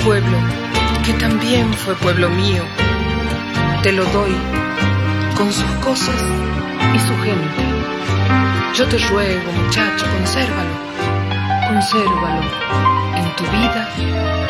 pueblo que también fue pueblo mío, te lo doy con sus cosas y su gente. Yo te ruego, muchacho, consérvalo en tu vida